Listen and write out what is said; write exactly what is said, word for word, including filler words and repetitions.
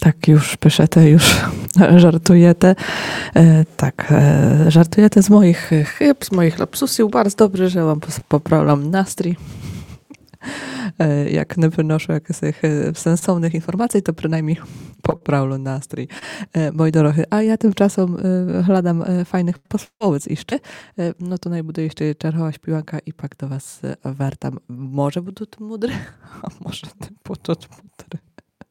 tak już pyszete, już żartujete. E, tak, e, żartujete z moich chyb, z moich lapsusów. Bardzo dobrze, że wam poprawiam nastrój. E, jak nie wynoszę jakichś sensownych informacji, to przynajmniej poprawiam nastrój. E, moi drodzy, a ja tymczasem e, hladam e, fajnych posłowiec jeszcze. E, no to najbudę jeszcze czerwowa śpiwanka i pak do was e, wertam. Może będę mudry, a może nie będę mudry.